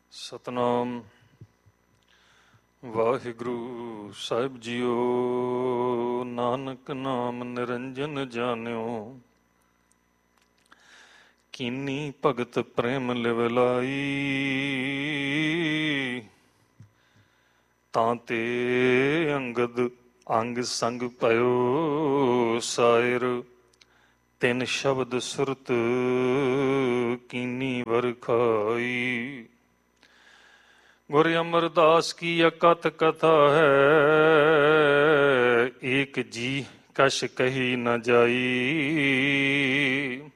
ਸਤਨਾਮ ਵਾਹਿਗੁਰੂ ਸਾਹਿਬ JIO. Nanak ਨਾਮ ਨਿਰੰਜਨ ਜਾਣਿਓ, ਕੀਨੀ ਭਗਤ ਪ੍ਰੇਮ ਲਿਵ ਲਾਈ। ਤਾਂ ਤੇ ਅੰਗਦ ਅੰਗ ਸੰਗ ਪਇਓ ਸਾਇਰ, ਤਿੰਨ ਸ਼ਬਦ ਸੁਰਤ ਕੀਨੀ ਵਰਖਾਈ। ਗੁਰ ਅਮਰਦਾਸ ਕੀ ਅਕਥ ਕਥਾ ਹੈ, ਏਕ ਜੀ ਕਛ ਕਹੀ ਨ ਜਾਈ।